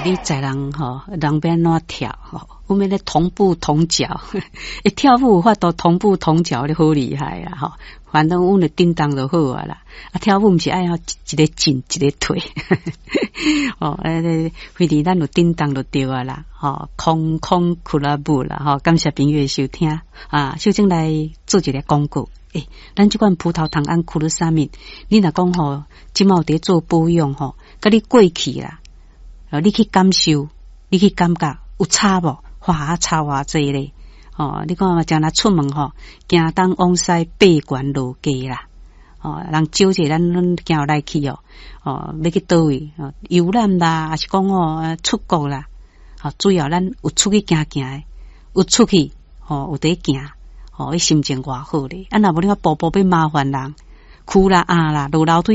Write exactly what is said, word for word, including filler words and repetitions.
你载人吼，人边怎跳吼？我们咧同步同脚，一跳舞有法度同步同脚，你好厉害啊！吼，反正阮咧叮当就好啊啦。啊，跳舞毋是爱要一个进一个退，哦，诶，非得咱有叮当就对啊啦。吼，空空俱乐部啦，吼，感谢朋友的收听啊。小静来做一个广告，诶，咱即款葡萄糖胺库鲁沙米，你若讲吼，即毛伫做保养吼，甲你过去啦，呃，你去感受，你去感觉有差无？花差偌济咧，哦，你看嘛，将来出门吼，行东往西，八关路街啦，哦，人少者咱咱行来去哦，哦，要去倒位哦，游览啦，还是讲哦，出国啦，哦，主要咱有出去行行诶，有出去哦，有得行，哦，伊心情偌好咧，啊，若无你话步步要麻烦人，哭啦啊啦，落楼梯。